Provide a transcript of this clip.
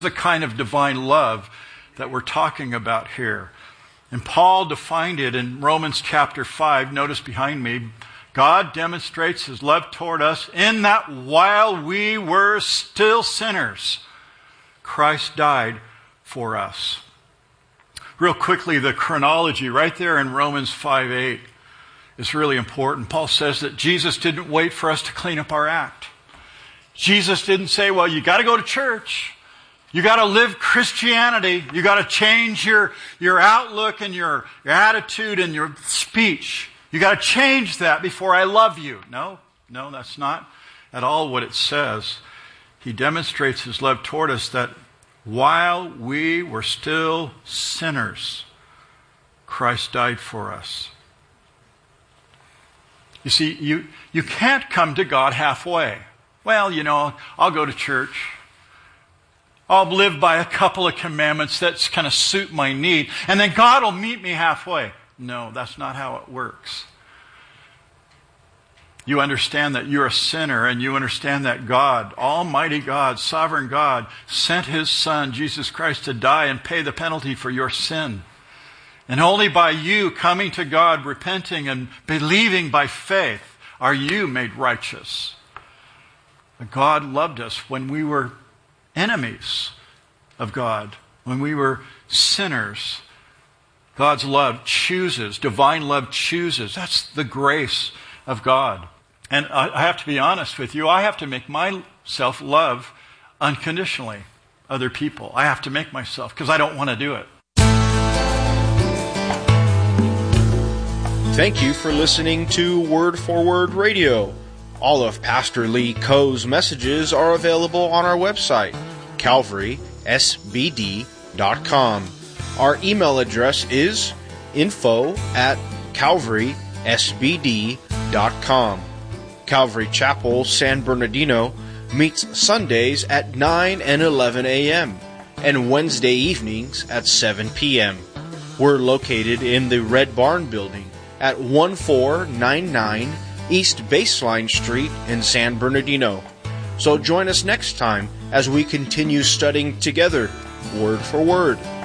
The kind of divine love that we're talking about here. And Paul defined it in Romans chapter 5. Notice behind me, God demonstrates his love toward us in that while we were still sinners, Christ died for us. Real quickly, the chronology right there in Romans 5:8 is really important. Paul says that Jesus didn't wait for us to clean up our act. Jesus didn't say, well, you got to go to church. You got to live Christianity. You got to change your outlook and your attitude and your speech. You got to change that before I love you. No, that's not at all what it says. He demonstrates his love toward us that while we were still sinners, Christ died for us. You see, you can't come to God halfway. Well, I'll go to church. I'll live by a couple of commandments that kind of suit my need, and then God will meet me halfway. No, that's not how it works. You understand that you're a sinner, and you understand that God, Almighty God, Sovereign God, sent His Son, Jesus Christ, to die and pay the penalty for your sin. And only by you coming to God, repenting and believing by faith, are you made righteous. God loved us when we were enemies of God, when we were sinners. God's love chooses, divine love chooses. That's the grace of God. And I have to be honest with you, I have to make myself love unconditionally other people. I have to make myself, because I don't want to do it. Thank you for listening to Word for Word Radio. All of Pastor Lee Coe's messages are available on our website, calvarysbd.com. Our email address is info@calvarysbd.com. Calvary Chapel, San Bernardino, meets Sundays at 9 and 11 a.m. and Wednesday evenings at 7 p.m. We're located in the Red Barn Building at 1499 East Baseline Street in San Bernardino. So join us next time as we continue studying together, Word for Word.